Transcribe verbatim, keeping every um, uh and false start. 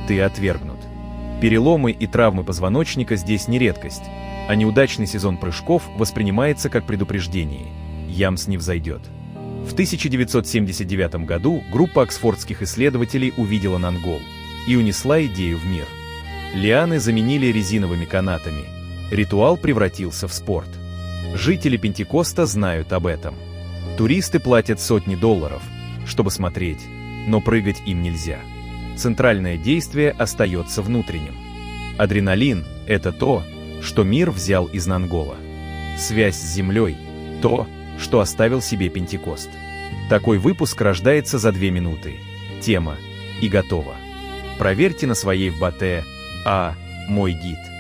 ты отвергнут. Переломы и травмы позвоночника здесь не редкость, а неудачный сезон прыжков воспринимается как предупреждение. Ямс не взойдет. В тысяча девятьсот семьдесят девятом году группа оксфордских исследователей увидела Нангол и унесла идею в мир. Лианы заменили резиновыми канатами. Ритуал превратился в спорт. Жители Пентекоста знают об этом. Туристы платят сотни долларов, чтобы смотреть, но прыгать им нельзя. Центральное действие остается внутренним. Адреналин – это то, что мир взял из Нангола. Связь с землей – то, что оставил себе Пентекост. Такой выпуск рождается за две минуты. Тема и готово. Проверьте на своей в Батэ, а мой гид.